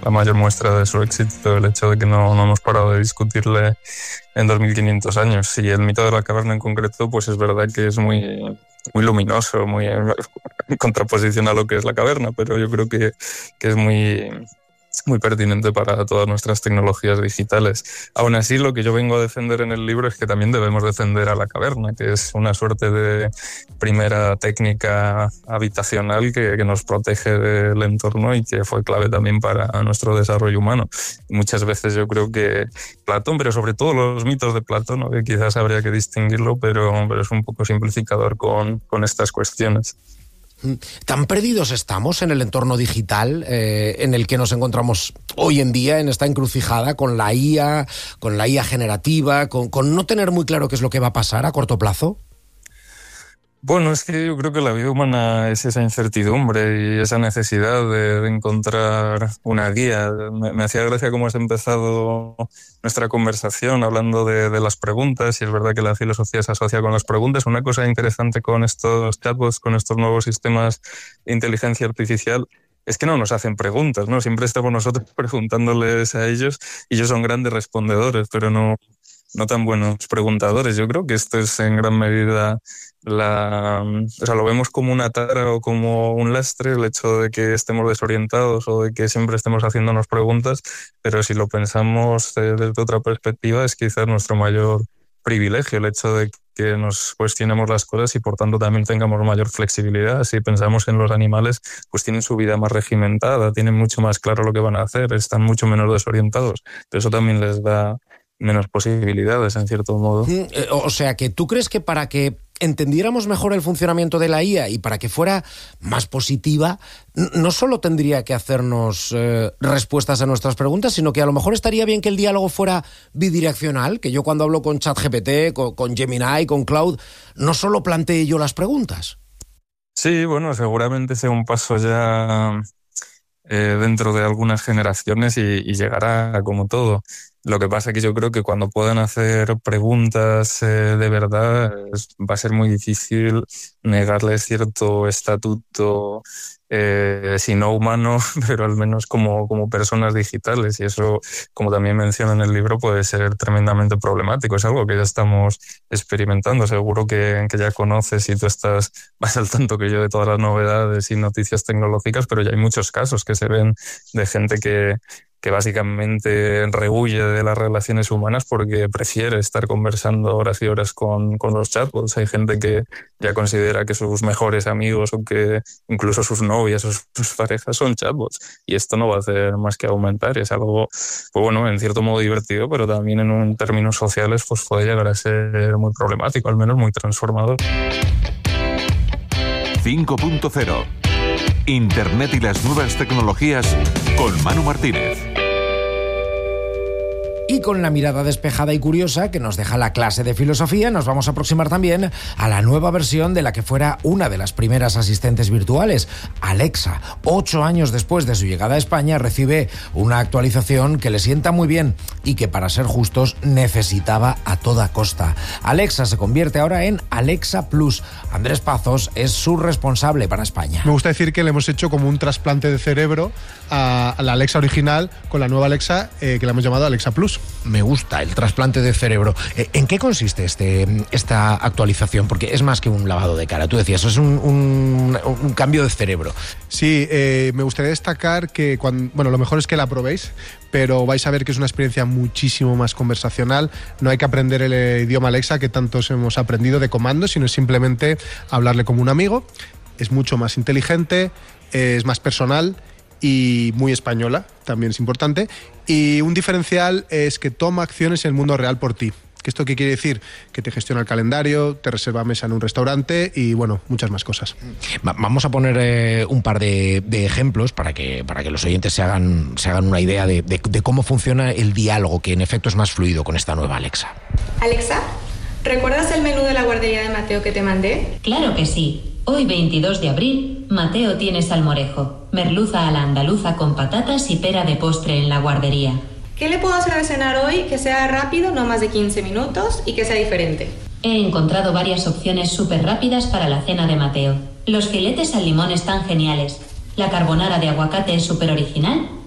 la mayor muestra de su éxito, el hecho de que no hemos parado de discutirle en 2500 años. Y el mito de la caverna en concreto, pues es verdad que es muy luminoso, muy en contraposición a lo que es la caverna, pero yo creo que es muy pertinente para todas nuestras tecnologías digitales. Aún así, lo que yo vengo a defender en el libro es que también debemos defender a la caverna, que es una suerte de primera técnica habitacional que nos protege del entorno y que fue clave también para nuestro desarrollo humano. Y muchas veces yo creo que Platón, pero sobre todo los mitos de Platón, ¿no?, que quizás habría que distinguirlo, pero es un poco simplificador con estas cuestiones. ¿Tan perdidos estamos en el entorno digital en el que nos encontramos hoy en día, en esta encrucijada con la IA generativa, con no tener muy claro qué es lo que va a pasar a corto plazo? Bueno, es que yo creo que la vida humana es esa incertidumbre y esa necesidad de encontrar una guía. Me hacía gracia cómo has empezado nuestra conversación hablando de las preguntas, y es verdad que la filosofía se asocia con las preguntas. Una cosa interesante con estos chatbots, con estos nuevos sistemas de inteligencia artificial, es que no nos hacen preguntas, ¿no? Siempre estamos nosotros preguntándoles a ellos y ellos son grandes respondedores, pero no tan buenos preguntadores. Yo creo que esto es en gran medida lo vemos como una tara o como un lastre, el hecho de que estemos desorientados o de que siempre estemos haciéndonos preguntas, pero si lo pensamos desde otra perspectiva es quizás nuestro mayor privilegio, el hecho de que nos cuestionemos las cosas y por tanto también tengamos mayor flexibilidad. Si pensamos en los animales, pues tienen su vida más regimentada, tienen mucho más claro lo que van a hacer, están mucho menos desorientados, pero eso también les da menos posibilidades en cierto modo. O sea, que tú crees que para que entendiéramos mejor el funcionamiento de la IA y para que fuera más positiva, no solo tendría que hacernos respuestas a nuestras preguntas, sino que a lo mejor estaría bien que el diálogo fuera bidireccional, que yo cuando hablo con ChatGPT, con Gemini, con Claude, no solo plantee yo las preguntas. Sí, bueno, seguramente sea un paso ya dentro de algunas generaciones y llegará como todo. Lo que pasa es que yo creo que cuando puedan hacer preguntas de verdad va a ser muy difícil negarles cierto estatuto, si no humano, pero al menos como personas digitales. Y eso, como también menciona en el libro, puede ser tremendamente problemático. Es algo que ya estamos experimentando. Seguro que ya conoces y tú estás más al tanto que yo de todas las novedades y noticias tecnológicas, pero ya hay muchos casos que se ven de gente que básicamente rehuye de las relaciones humanas porque prefiere estar conversando horas y horas con los chatbots. Hay gente que ya considera que sus mejores amigos o que incluso sus novias o sus parejas son chatbots. Y esto no va a hacer más que aumentar. Es algo, pues bueno, en cierto modo divertido, pero también en términos sociales pues puede llegar a ser muy problemático, al menos muy transformador. 5.0 Internet y las nuevas tecnologías con Manu Martínez. Y con la mirada despejada y curiosa que nos deja la clase de filosofía, nos vamos a aproximar también a la nueva versión de la que fuera una de las primeras asistentes virtuales, Alexa. 8 años después de su llegada a España, recibe una actualización que le sienta muy bien y que, para ser justos, necesitaba a toda costa. Alexa se convierte ahora en Alexa Plus. Andrés Pazos es su responsable para España. Me gusta decir que le hemos hecho como un trasplante de cerebro a la Alexa original con la nueva Alexa que le hemos llamado Alexa Plus. Me gusta el trasplante de cerebro. ¿En qué consiste esta actualización? Porque es más que un lavado de cara. Tú decías, es un cambio de cerebro. Sí, me gustaría destacar que lo mejor es que la probéis, pero vais a ver que es una experiencia muchísimo más conversacional. No hay que aprender el idioma Alexa que tantos hemos aprendido de comandos, sino simplemente hablarle como un amigo. Es mucho más inteligente, es más personal y muy española, también es importante. Y un diferencial es que toma acciones en el mundo real por ti. ¿Esto qué quiere decir? Que te gestiona el calendario, te reserva mesa en un restaurante y, bueno, muchas más cosas. Vamos a poner un par de ejemplos para que los oyentes se hagan una idea de cómo funciona el diálogo, que en efecto es más fluido con esta nueva Alexa. Alexa, ¿recuerdas el menú de la guardería de Mateo que te mandé? Claro que sí. Hoy, 22 de abril, Mateo tiene salmorejo, merluza a la andaluza con patatas y pera de postre en la guardería. ¿Qué le puedo hacer de cenar hoy que sea rápido, no más de 15 minutos, y que sea diferente? He encontrado varias opciones súper rápidas para la cena de Mateo. Los filetes al limón están geniales. La carbonara de aguacate es súper original.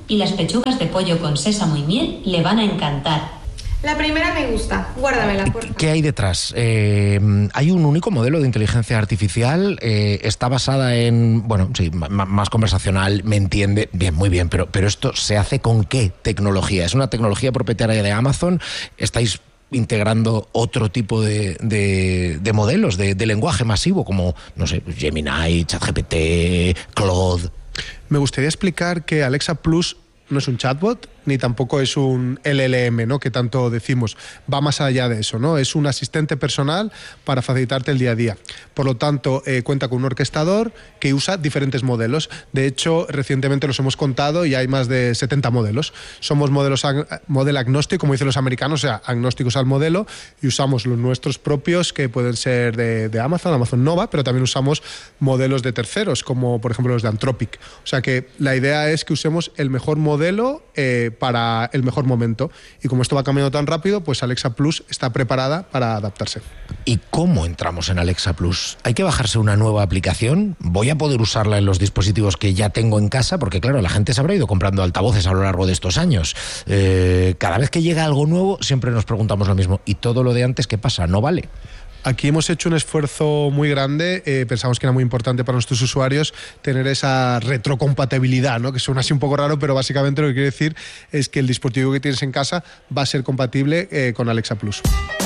y las pechugas de pollo con sésamo y miel le van a encantar. La primera me gusta, guárdamela, por favor. ¿Qué hay detrás? ¿Hay un único modelo de inteligencia artificial? ¿Está basada en, bueno, sí, más conversacional, me entiende? Bien, muy bien, pero ¿esto se hace con qué tecnología? ¿Es una tecnología propietaria de Amazon? ¿Estáis integrando otro tipo de modelos de lenguaje masivo como, no sé, Gemini, ChatGPT, Claude? Me gustaría explicar que Alexa Plus no es un chatbot, ni tampoco es un LLM, ¿no?, que tanto decimos. Va más allá de eso, ¿no? Es un asistente personal para facilitarte el día a día. Por lo tanto, cuenta con un orquestador que usa diferentes modelos. De hecho, recientemente los hemos contado y hay más de 70 modelos. Somos modelo agnóstico, como dicen los americanos, o sea, agnósticos al modelo, y usamos los nuestros propios, que pueden ser de Amazon Nova, pero también usamos modelos de terceros, como por ejemplo los de Anthropic. O sea que la idea es que usemos el mejor modelo para el mejor momento. Y como esto va cambiando tan rápido, pues Alexa Plus está preparada para adaptarse. ¿Y cómo entramos en Alexa Plus? ¿Hay que bajarse una nueva aplicación? ¿Voy a poder usarla en los dispositivos que ya tengo en casa? Porque claro, la gente se habrá ido comprando altavoces a lo largo de estos años. Cada vez que llega algo nuevo, siempre nos preguntamos lo mismo. ¿Y todo lo de antes qué pasa? ¿No vale? Aquí hemos hecho un esfuerzo muy grande, pensamos que era muy importante para nuestros usuarios tener esa retrocompatibilidad, ¿no?, que suena así un poco raro, pero básicamente lo que quiere decir es que el dispositivo que tienes en casa va a ser compatible con Alexa Plus.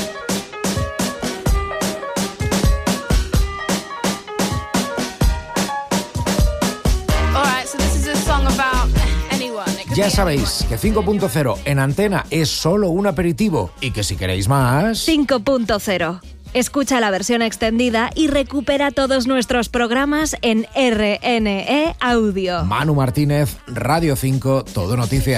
Ya sabéis que 5.0 en Antena es solo un aperitivo y que si queréis más... 5.0. Escucha la versión extendida y recupera todos nuestros programas en RNE Audio. Manu Martínez, Radio 5, Todo Noticias.